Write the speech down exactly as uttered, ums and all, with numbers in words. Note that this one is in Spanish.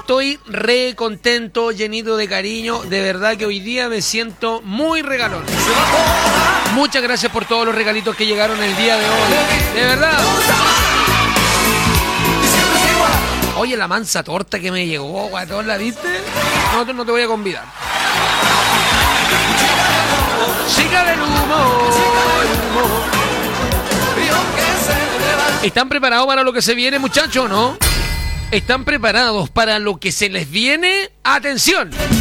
estoy re contento, llenito de cariño. De verdad que hoy día me siento muy regalón. Muchas gracias por todos los regalitos que llegaron el día de hoy. De verdad. Oye, la mansa torta que me llegó, guatón, ¿la viste? No, no te voy a convidar. Chica del humo. ¿Están preparados para lo que se viene, muchachos, no? ¿Están preparados para lo que se les viene? ¡Atención!